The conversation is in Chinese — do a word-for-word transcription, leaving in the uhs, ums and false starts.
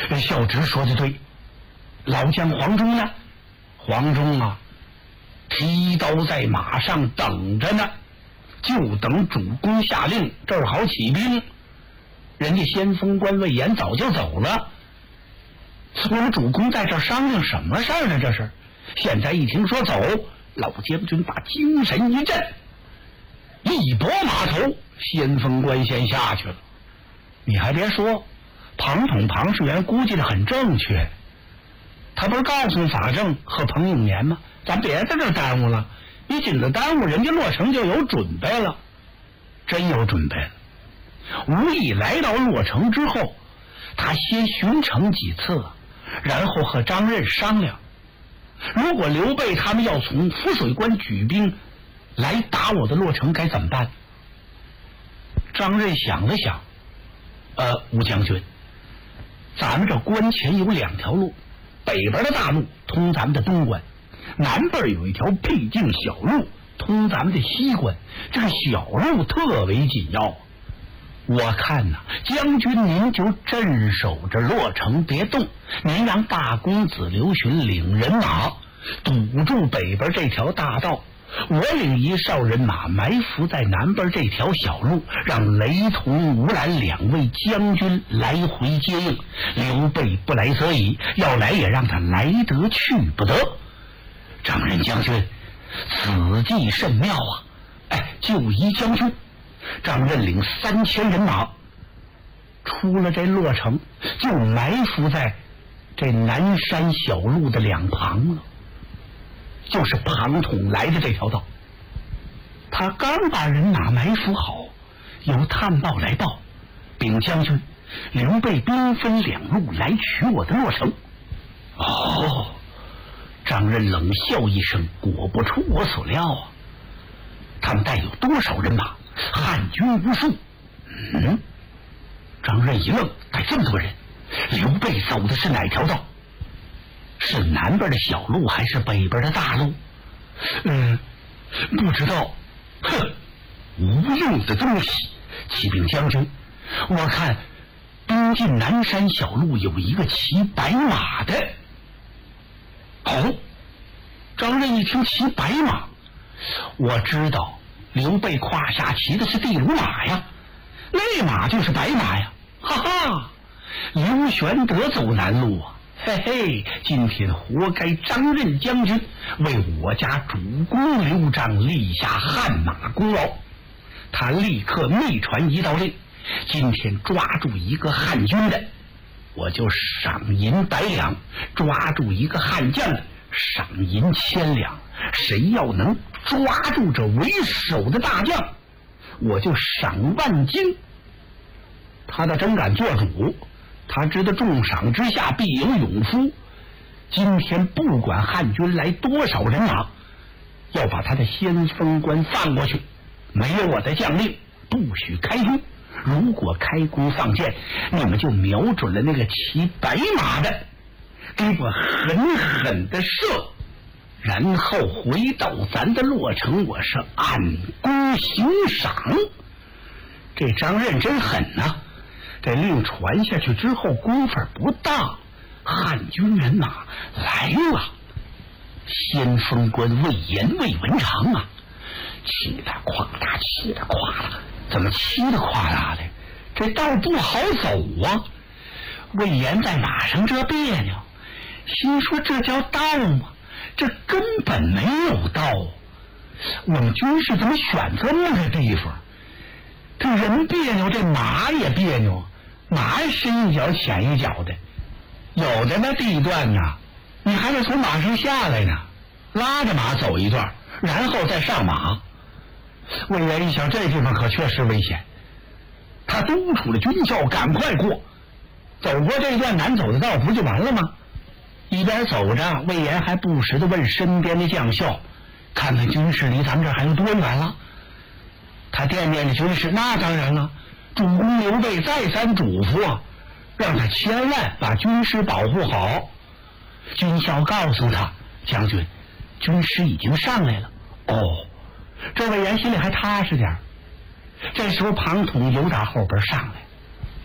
孝直说的对，老将黄忠呢？黄忠啊，提刀在马上等着呢，就等主公下令，这儿好起兵。人家先锋官魏延早就走了，我们主公在这儿商量什么事儿呢？这是现在一听说走，老将军把精神一振，一拨马头，先锋官先下去了。你还别说，庞统庞士元估计的很正确，他不是告诉法正和彭永年吗？咱别在这儿耽误了，你紧着耽误，人家洛城就有准备了，真有准备了。无意来到洛城之后，他先巡城几次，然后和张任商量，如果刘备他们要从涪水关举兵来打我的洛城，该怎么办？张任想了想，呃，吴将军，咱们这关前有两条路，北边的大路通咱们的东关，南边有一条僻静小路通咱们的西关，这个小路特为紧要。我看呐、啊，将军您就镇守着洛城别动，您让大公子刘询领人马堵住北边这条大道，我领一哨人马埋伏在南边这条小路，让雷同、吴兰两位将军来回接应。刘备不来则已，要来也让他来得去不得。张任将军，此计甚妙啊！哎，就依将军。张任领三千人马出了这洛城，就埋伏在这南山小路的两旁了，就是庞统来的这条道。他刚把人马埋伏好，有探报来报，禀将军，刘备兵分两路来取我的洛城。哦，张任冷笑一声，果不出我所料啊！他们带有多少人马？汉军无数。嗯，张任一愣，带这么多人，刘备走的是哪条道？是南边的小路还是北边的大路？嗯，不知道。哼，无用的东西！启禀将军，我看东进南山小路有一个骑白马的。哦，张任一听骑白马，我知道刘备胯下骑的是地卢马呀，那马就是白马呀！哈哈，刘玄德走南路啊！嘿嘿，今天活该张任将军为我家主公刘璋立下汗马功劳。他立刻密传一道令，今天抓住一个汉军的，我就赏银百两；抓住一个汉将的，赏银千两。谁要能抓住这为首的大将，我就赏万金。他倒真敢做主，他知道重赏之下必有勇夫。今天不管汉军来多少人马，要把他的先锋官放过去，没有我的将令，不许开弓。如果开弓放箭，你们就瞄准了那个骑白马的，给我狠狠的射，然后回到咱的洛城，我是按弓行赏。这张任真狠啊！这令传下去之后，功夫不大，汉军人马来了。先锋官魏延、魏文长啊，气得夸大，气得夸大，怎么气得夸大的？这道不好走啊！魏延在马上这别扭，心说这叫道吗？这根本没有道。我们军士怎么选这么个地方？这人别扭，这马也别扭，马深一脚浅一脚的，有的那地段呢，你还得从马上下来呢，拉着马走一段，然后再上马。魏延一想，这地方可确实危险，他督促了军校赶快过，走过这段难走的道不就完了吗？一边走着，魏延还不时地问身边的将校，看看军事离咱们这还有多远了。他惦念着军事，那当然了，主公刘备再三嘱咐啊，让他千万把军师保护好。军校告诉他，将军，军师已经上来了。哦，这魏延心里还踏实点。这时候庞统由打后边上来，